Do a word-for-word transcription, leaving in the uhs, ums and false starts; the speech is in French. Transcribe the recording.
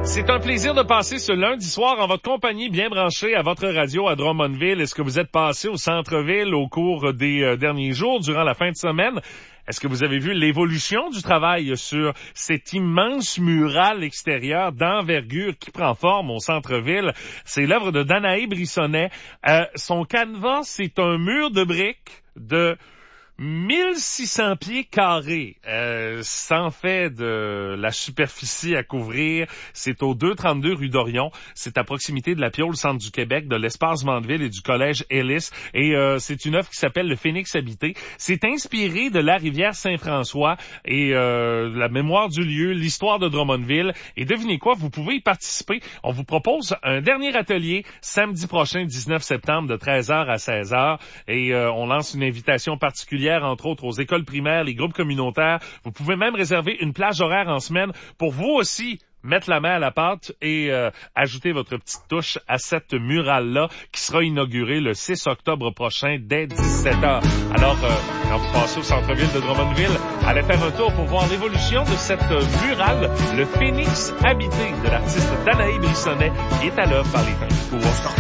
C'est un plaisir de passer ce lundi soir en votre compagnie bien branchée à votre radio à Drummondville. Est-ce que vous êtes passé au centre-ville au cours des euh, derniers jours, durant la fin de semaine? Est-ce que vous avez vu l'évolution du travail sur cet immense mural extérieur d'envergure qui prend forme au centre-ville? C'est l'œuvre de Danae Brissonnet. Euh, son canevas, c'est un mur de briques de mille six cents pieds carrés. Euh, ça en fait de la superficie à couvrir. C'est au deux cent trente-deux rue d'Orion. C'est à proximité de la Piole, centre du Québec, de l'espace Mandeville et du collège Ellis. Et euh, c'est une œuvre qui s'appelle le Phénix habité. C'est inspiré de la rivière Saint-François et euh, la mémoire du lieu, l'histoire de Drummondville. Et devinez quoi, vous pouvez y participer. On vous propose un dernier atelier samedi prochain, dix-neuf septembre, de treize heures à seize heures. Et euh, on lance une invitation particulière, entre autres aux écoles primaires, les groupes communautaires. Vous pouvez même réserver une plage horaire en semaine pour vous aussi mettre la main à la pâte et euh, ajouter votre petite touche à cette murale-là qui sera inaugurée le six octobre prochain dès dix-sept heures. Alors, euh, quand vous passez au centre-ville de Drummondville, allez faire un tour pour voir l'évolution de cette murale, le Phénix habité de l'artiste Danae Brissonnet, qui est à l'œuvre par les temps qui courent.